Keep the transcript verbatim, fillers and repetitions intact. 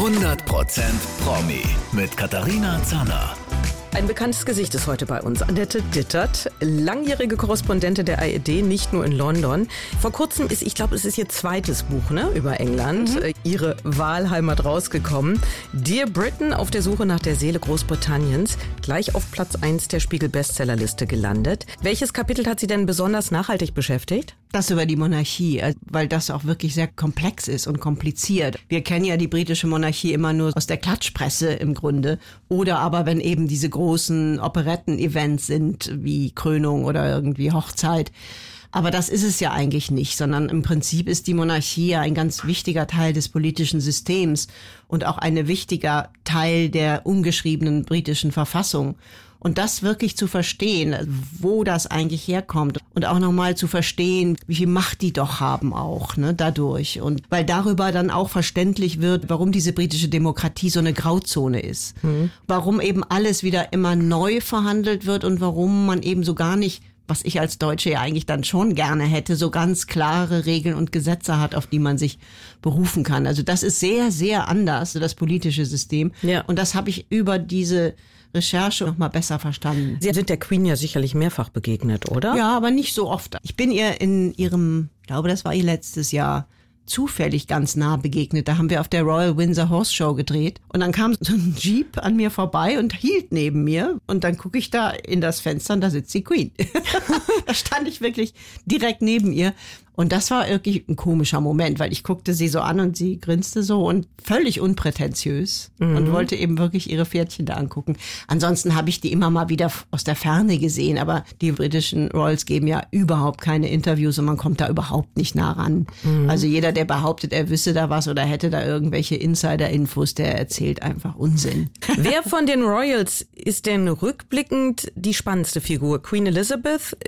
hundert Prozent Promi mit Katharina Zanner. Ein bekanntes Gesicht ist heute bei uns. Annette Dittert, langjährige Korrespondentin der A R D, nicht nur in London. Vor kurzem ist, ich glaube, es ist ihr zweites Buch, ne, über England, mhm. ihre Wahlheimat rausgekommen. Dear Britain, auf der Suche nach der Seele Großbritanniens, gleich auf Platz eins der Spiegel-Bestsellerliste gelandet. Welches Kapitel hat Sie denn besonders nachhaltig beschäftigt? Das über die Monarchie, weil das auch wirklich sehr komplex ist und kompliziert. Wir kennen ja die britische Monarchie immer nur aus der Klatschpresse im Grunde. Oder aber wenn eben diese großen Operetten-Events sind, wie Krönung oder irgendwie Hochzeit. Aber das ist es ja eigentlich nicht, sondern im Prinzip ist die Monarchie ja ein ganz wichtiger Teil des politischen Systems und auch ein wichtiger Teil der ungeschriebenen britischen Verfassung. Und das wirklich zu verstehen, wo das eigentlich herkommt und auch nochmal zu verstehen, wie viel Macht die doch haben auch, ne, dadurch. Und weil darüber dann auch verständlich wird, warum diese britische Demokratie so eine Grauzone ist. Mhm. Warum eben alles wieder immer neu verhandelt wird und warum man eben so gar nicht, was ich als Deutsche ja eigentlich dann schon gerne hätte, so ganz klare Regeln und Gesetze hat, auf die man sich berufen kann. Also das ist sehr, sehr anders, das politische System. Ja. Und das habe ich über diese Recherche noch mal besser verstanden. Sie sind der Queen ja sicherlich mehrfach begegnet, oder? Ja, aber nicht so oft. Ich bin ihr in ihrem, ich glaube, das war ihr letztes Jahr, zufällig ganz nah begegnet. Da haben wir auf der Royal Windsor Horse Show gedreht und dann kam so ein Jeep an mir vorbei und hielt neben mir und dann gucke ich da in das Fenster und da sitzt die Queen. Da stand ich wirklich direkt neben ihr und das war wirklich ein komischer Moment, weil ich guckte sie so an und sie grinste so und völlig unprätentiös mhm. und wollte eben wirklich ihre Pferdchen da angucken. Ansonsten habe ich die immer mal wieder aus der Ferne gesehen, aber die britischen Royals geben ja überhaupt keine Interviews und man kommt da überhaupt nicht nah ran. Mhm. Also jeder, der behauptet, er wüsste da was oder hätte da irgendwelche Insider-Infos, der erzählt einfach Unsinn. Wer von den Royals ist denn rückblickend die spannendste Figur? Queen Elizabeth,